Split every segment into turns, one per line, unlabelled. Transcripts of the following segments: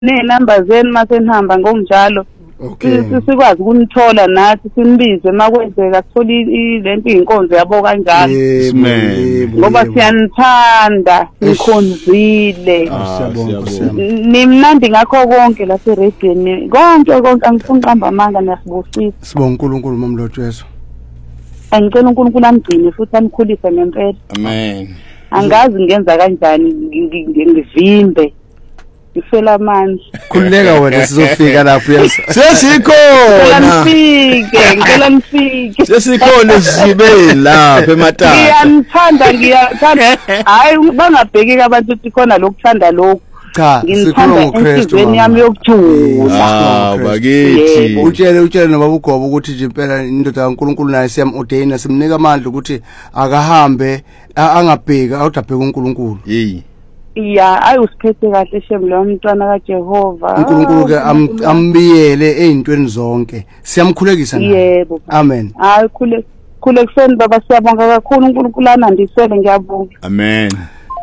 nenamba zenu mase nihamba ngokunjalo sikwazi ukunithola nathi sinibize makwenzeka sithole lento inkonzo yabo kanjalo ngoba siyanithanda nikhonzile nimnandi ngakho konke la se-radio konke angifuni uqamba amanga niyasibusisa
sibonga uNkulunkulu mamlotshweso
angicela uNkulunkulu amgcine futhi amkhulise ngempela
amen
angazi ngenza kanjani ngivimbe ngifela amandla
khululeka wena sizofika lapho
sesikhona
ngicela nifike
sesikhona sibe lapha ematata
ngiyathanda hayi bangabheki abantu ukuthi khona lokuthanda lokho
cha
ngithanda enhlizweni yami yokujula
bakithi
utshele nobaba uGobo ukuthi nje impela indoda kaNkulunkulu naye siyamordaina simnika amandla ukuthi akahambe angabheki awudabheka uNkulunkulu
ya ayusiphethe kahle shem lo mntwana kaJehova
uNkulunkulu ke ambiyele ezintweni zonke siyamkhulekisa naye
yebo
amen
hayi khulekiseni baba siyabonga kakhulu uNkulunkulu anandisele ngiyabonga
amen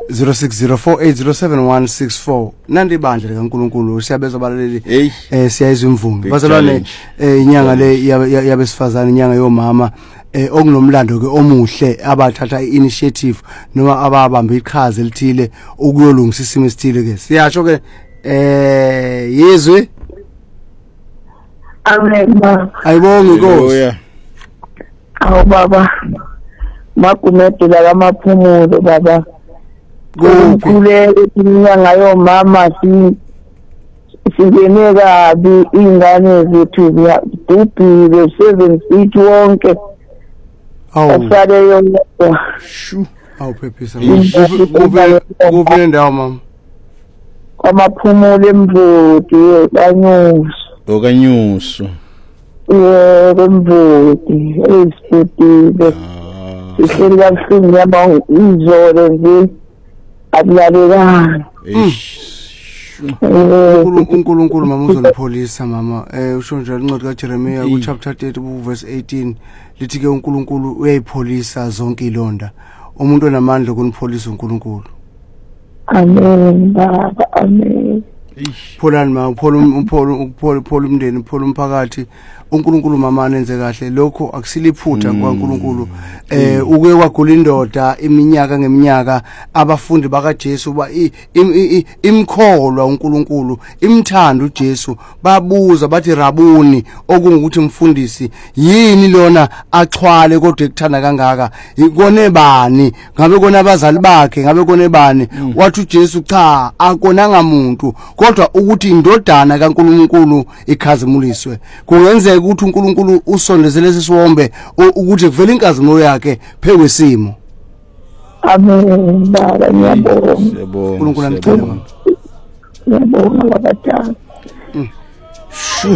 0604807164 nandi ibandla likaNkulunkulu siyabeza abalaleli siyayizwa imvungu bazalwane inyanga le yabesifazane inyanga yomama okunomlando ke omuhle abathatha initiative noma ababamba iqhaza elithile ukuyolungisa isimo esithile ke siyasho ke yezwe
amen
ayibonge inkosi
awu baba makumedela kamaphumulo baba kukhuleke inyanga yomama singene kabi ingane zethu ziyadubhile 7 feet wonke asale yonke
shu awuphephisa kube ndawo mama
kwamaphumulo emvudi
okanyuso
emvudi esifutile sihleli kabuhlungu yaba izolo nje abulalekanga
uNkulunkulu mama uzolipholisa mama usho njalo incwadi kaJeremiya ku chapter 30 verse 18 lithi ke uNkulunkulu uyayipholisa zonke ilonda umuntu onamandla kunipholisa uNkulunkulu
amen baba amen
pholani ma uphola umndeni uphola umphakathi uNkulunkulu mama anenze kahle lokho akusiliphutha kwaNkulunkulu uke kwagula indoda iminyaka ngeminyaka abafundi bakaJesu ba imkholwa uNkulunkulu imthanda uJesu babuza bathi rabuni okungukuthi mfundisi yini lona axhwale kodwa ekuthanda kangaka ikone bani ngabe kona abazali bakhe ngabe kone bani wathi uJesu cha akonanga umuntu kodwa ukuthi indodana kaNkulunkulu ikhazimuliswe kungenzeka ukuthi uNkulunkulu usondezele sisiwombe ukuthi kuvela inkazimulo yakhe phekwesimo
amen baba ngiyabonga
uNkulunkulu amthanda
ngiyabonga baba